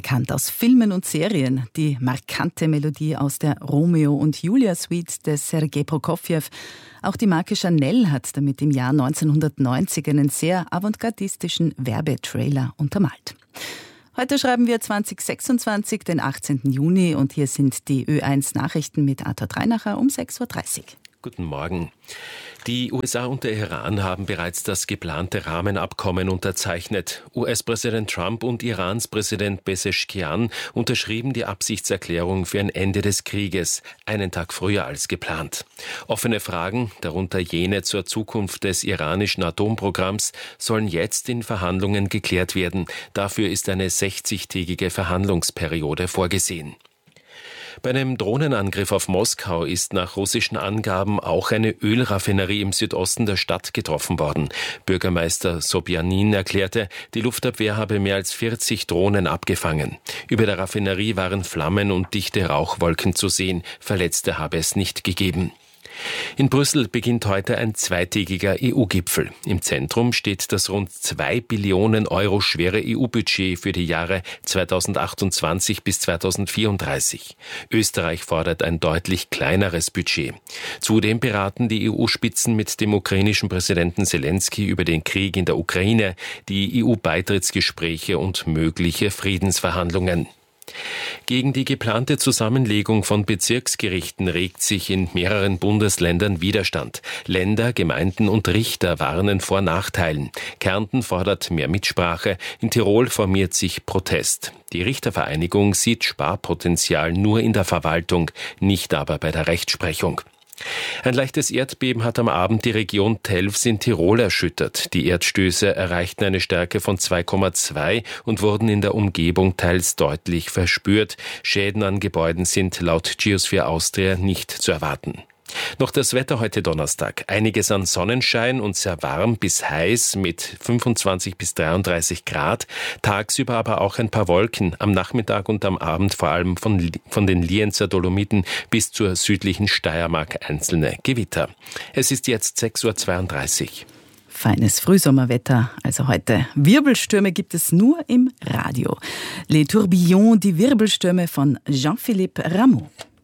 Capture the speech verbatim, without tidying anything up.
bekannt aus Filmen und Serien. Die markante Melodie aus der Romeo und Julia Suite des Sergei Prokofjew. Auch die Marke Chanel hat damit im Jahr neunzehnhundertneunzig einen sehr avantgardistischen Werbetrailer untermalt. Heute schreiben wir zwanzig sechsundzwanzig, den achtzehnten Juni, und hier sind die Ö eins Nachrichten mit Arthur Dreinacher um sechs Uhr dreißig. Guten Morgen. Die U S A und der Iran haben bereits das geplante Rahmenabkommen unterzeichnet. U S-Präsident Trump und Irans Präsident Pezeshkian unterschrieben die Absichtserklärung für ein Ende des Krieges, einen Tag früher als geplant. Offene Fragen, darunter jene zur Zukunft des iranischen Atomprogramms, sollen jetzt in Verhandlungen geklärt werden. Dafür ist eine sechzigtägige Verhandlungsperiode vorgesehen. Bei einem Drohnenangriff auf Moskau ist nach russischen Angaben auch eine Ölraffinerie im Südosten der Stadt getroffen worden. Bürgermeister Sobjanin erklärte, die Luftabwehr habe mehr als vierzig Drohnen abgefangen. Über der Raffinerie waren Flammen und dichte Rauchwolken zu sehen. Verletzte habe es nicht gegeben. In Brüssel beginnt heute ein zweitägiger E U-Gipfel. Im Zentrum steht das rund zwei Billionen Euro schwere E U-Budget für die Jahre zweitausendachtundzwanzig bis zweitausendvierunddreißig. Österreich fordert ein deutlich kleineres Budget. Zudem beraten die E U-Spitzen mit dem ukrainischen Präsidenten Zelensky über den Krieg in der Ukraine, die E U-Beitrittsgespräche und mögliche Friedensverhandlungen. Gegen die geplante Zusammenlegung von Bezirksgerichten regt sich in mehreren Bundesländern Widerstand. Länder, Gemeinden und Richter warnen vor Nachteilen. Kärnten fordert mehr Mitsprache. In Tirol formiert sich Protest. Die Richtervereinigung sieht Sparpotenzial nur in der Verwaltung, nicht aber bei der Rechtsprechung. Ein leichtes Erdbeben hat am Abend die Region Telfs in Tirol erschüttert. Die Erdstöße erreichten eine Stärke von zwei Komma zwei und wurden in der Umgebung teils deutlich verspürt. Schäden an Gebäuden sind laut Geosphere Austria nicht zu erwarten. Noch das Wetter heute Donnerstag. Einiges an Sonnenschein und sehr warm bis heiß mit fünfundzwanzig bis dreiunddreißig Grad. Tagsüber aber auch ein paar Wolken. Am Nachmittag und am Abend vor allem von, von den Lienzer Dolomiten bis zur südlichen Steiermark einzelne Gewitter. Es ist jetzt sechs Uhr zweiunddreißig. Feines Frühsommerwetter, also heute. Wirbelstürme gibt es nur im Radio. Les Tourbillons, die Wirbelstürme von Jean-Philippe Rameau.